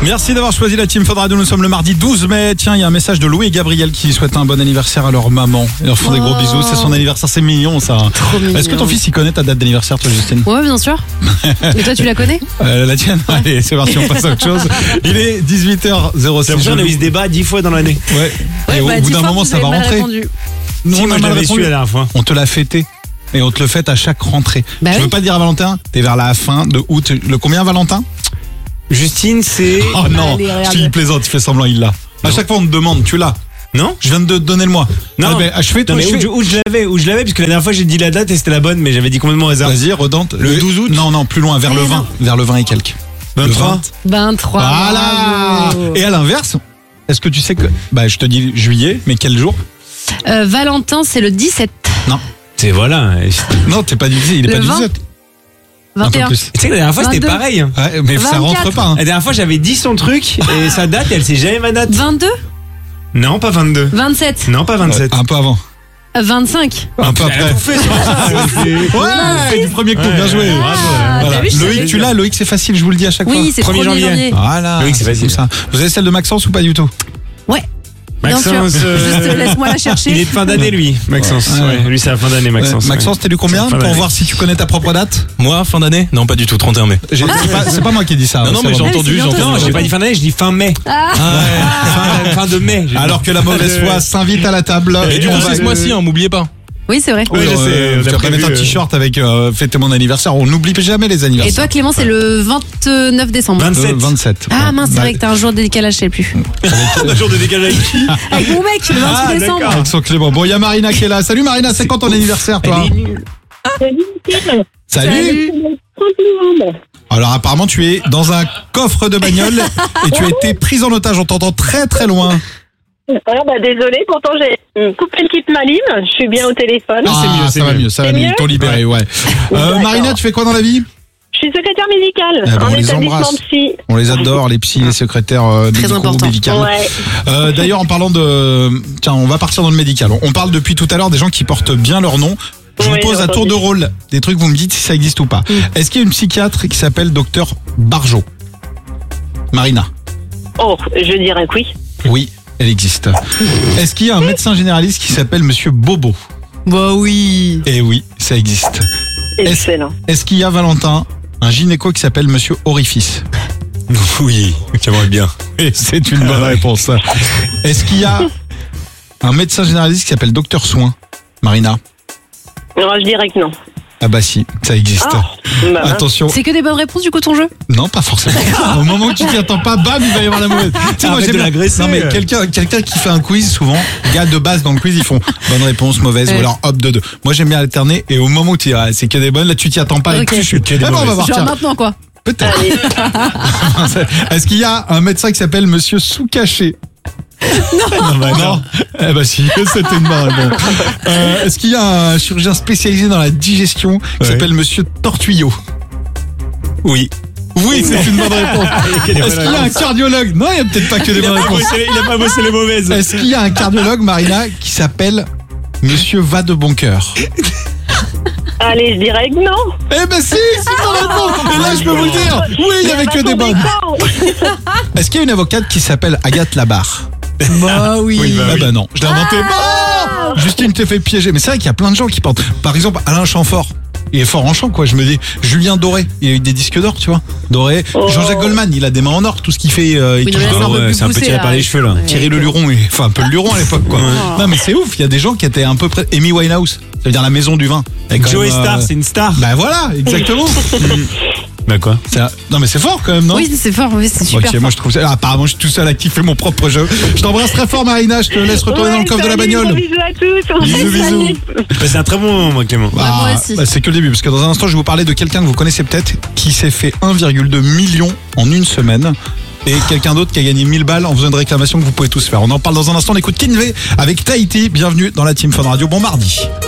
Merci d'avoir choisi la Team Fun Radio. Nous sommes le mardi 12 mai. Tiens, il y a un message de Louis et Gabriel qui souhaitent un bon anniversaire à leur maman. Ils leur font des gros bisous. C'est son anniversaire, c'est mignon ça. Trop mignon. Est-ce que ton fils il connaît ta date d'anniversaire, toi, Justine? Ouais, bien sûr. Et toi, tu la connais? La tienne? Allez, c'est parti, on passe à autre chose. Il est 18h06. On a eu ce débat 10 fois dans l'année. Ouais. Et au bout d'un moment, ça va rentrer. Nous, on a mal répondu la dernière fois. On te l'a fêté. Et on te le fête à chaque rentrée. Bah je oui. veux pas dire à Valentin, t'es vers la fin de août. Le combien, Valentin? Justine, c'est... Oh non, Allez, regarde. il plaisante, il fait semblant, il l'a. À chaque fois, on te demande, tu l'as? Non? Je viens de te donner le mois. Non. Ah ben, achevez, toi, Non, mais où je l'avais, puisque la dernière fois j'ai dit la date et c'était la bonne, mais j'avais dit complètement au hasard. Vas-y, redente. Le 12 août? Non, plus loin, vers le Mais 20. non. Vers le 20 et quelques. 23. 23. Voilà. bravo. Et à l'inverse, est-ce que tu sais que... Bah, je te dis juillet, mais quel jour? Valentin, c'est le 17. Non. C'est voilà. Non, t'es pas du 17, il est Le pas du 20. 17. Un peu 21. plus. Tu sais que la dernière fois c'était 22. pareil. Ouais, mais ça 24. rentre pas. Hein. La dernière fois j'avais dit son truc et sa date et elle sait jamais ma date. 22. Non, pas 22. 27. Non, pas 27. Un peu avant. 25. Un peu Elle a après. tout fait, c'est- Ouais, du premier coup, bien joué. Ah, Voilà. t'as vu, je savais. Loïc, tu l'as. Loïc, c'est facile, je vous le dis à chaque fois. Oui, c'est 1er 1er janvier. janvier. Voilà. Loïc, c'est facile. comme ça. Vous avez celle de Maxence ou pas du tout? Ouais, bien sûr. Maxence, Juste laisse-moi la chercher. il est de fin d'année lui, Maxence. Ouais. Ouais, lui c'est la fin d'année, Maxence. Ouais. Maxence, t'es du combien Fin pour d'année. voir si tu connais ta propre date? Moi, fin d'année? Non, pas du tout, 31 mai. C'est pas moi qui ai dit ça. Non, non, mais j'ai vraiment- entendu, c'est j'ai bientôt. entendu. Non, j'ai pas dit fin d'année, je dis fin mai. Fin de mai. j'ai dit. Alors que la mauvaise foi s'invite à la table. Et du coup, On va- c'est ce mois-ci, hein, m'oubliez pas. Oui, c'est vrai. Oui, je sais, on a tu vas pas prévu, mettre un t-shirt avec fêtez mon anniversaire. On n'oublie jamais les Et anniversaires. toi, Clément, c'est le 29 décembre. 27. 27. Ah mince, c'est Bah, vrai que t'as un jour de décalage, je sais plus. Un jour de décalage avec qui? Avec mon mec, le 28 Ah, décembre. d'accord. avec son Clément. Bon, il y a Marina qui est là. Salut Marina, c'est quand ton anniversaire, toi? Salut. Alors apparemment tu es dans un coffre de bagnole et tu as été prise en otage. On t'entend très très loin. Ah bah désolé, pourtant j'ai coupé le kit Malim, je suis bien au téléphone. Ah, c'est mieux, c'est ça va mieux. mieux, ça va C'est mieux. Ils mieux t'ont libéré, ouais. D'accord. Marina, tu fais quoi dans la vie? Je suis secrétaire médicale Eh ben, on en les établissement embrasse. psy. On les adore, les psys, les secrétaires important. médicaux. Ouais. D'ailleurs, en parlant de... Tiens, on va partir dans le médical. On parle depuis tout à l'heure des gens qui portent bien leur nom. Je vous Oui, pose j'ai à tour entendu. de rôle des trucs, vous me dites si ça existe ou pas. Est-ce qu'il y a une psychiatre qui s'appelle Docteur Barjot? Marina? Oh, je dirais que oui. Oui, elle existe. Est-ce qu'il y a un médecin généraliste qui s'appelle Monsieur Bobo? Bah oui. Eh oui, ça existe. Excellent. Est-ce qu'il y a, Valentin, un gynéco qui s'appelle Monsieur Orifice? Oui, j'aimerais bien. Et c'est une bonne réponse. Est-ce qu'il y a un médecin généraliste qui s'appelle Docteur Soin? Marina? Alors, je dirais que non. Ah bah si, ça existe. Ah, bah, Attention. C'est que des bonnes réponses du coup ton jeu? Non, pas forcément. Au moment où tu t'y attends pas, bam, il va y avoir la mauvaise. Tu sais, Arrête j'aime de bien- l'agresser. Non, mais quelqu'un qui fait un quiz, souvent, gars de base dans le quiz, ils font bonne réponse, mauvaise, ou alors hop, de deux. Moi, j'aime bien alterner, et au moment où tu dis, ah, c'est que des bonnes, là, tu t'y attends pas, et Ok. tu chutes. Ah bon, on va voir, Genre tiens. maintenant quoi. Peut-être. allez. Est-ce qu'il y a un médecin qui s'appelle Monsieur Soucaché? Non. Eh ben si, c'était une bonne réponse. Est-ce qu'il y a un chirurgien spécialisé dans la digestion qui Ouais. s'appelle Monsieur Tortuyot? Oui. Oui, c'est une bonne réponse. Est-ce qu'il y a un cardiologue? Non, il n'y a peut-être pas que des bonnes réponses. Il a pas bossé les mauvaises. Est-ce qu'il y a un cardiologue, Marina, qui s'appelle Monsieur Va de Boncoeur? Allez, je dirais que non. Eh ben si, c'est une bonne réponse. Et là, je peux vous le dire. Oui, il y avait que des bonnes. Est-ce qu'il y a une avocate qui s'appelle Agathe Labarre? Bah oui. Oui, bah Ah bah non, je l'ai inventé. Non, Justine te fait piéger. Mais c'est vrai qu'il y a plein de gens qui portent. Par exemple, Alain Chamfort. Il est fort en chant, quoi. Je me dis, Julien Doré, il a eu des disques d'or, tu vois. Doré. Oh. Jean-Jacques Goldman, il a des mains en or, tout ce qu'il fait. Il Oui, touche non, mais là, de c'est un l'or. peu ouais, plus c'est un peu poussé, tiré là. par les cheveux, là. Ouais. Thierry Le Luron, enfin un peu le Luron à l'époque, quoi. Non, mais c'est ouf. Il y a des gens qui étaient un peu près. Amy Winehouse, ça veut dire la maison du vin. Et quand Joey même, Star, c'est une star. Bah voilà, exactement. Bah quoi? Non, mais c'est fort quand même, non? Oui, c'est fort, oui, c'est super. Ok, moi je trouve ça. Ah, apparemment, je suis tout seul à kiffer mon propre jeu. Je t'embrasse très fort, Marina. Je te laisse retourner dans le coffre de la salut, bagnole. gros Bisous à tous. Bisous, bisous. Bah, c'est un très bon moment, moi, Clément. Ouais, moi aussi. C'est que le début, parce que dans un instant, je vais vous parler de quelqu'un que vous connaissez peut-être, qui s'est fait 1,2 million en une semaine. Et quelqu'un d'autre qui a gagné 1000 balles en faisant une réclamation que vous pouvez tous faire. On en parle dans un instant. On écoute Kinvey avec Tahiti. Bienvenue dans la Team Fun Radio. Bon mardi.